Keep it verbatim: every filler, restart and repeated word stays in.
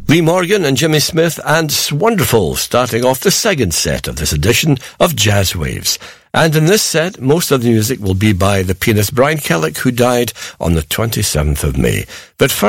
Lee Morgan and Jimmy Smith and Wonderful, starting off the second set of this edition of Jazz Waves. And in this set, most of the music will be by the pianist Brian Kellick, who died on the twenty-seventh of May. But first,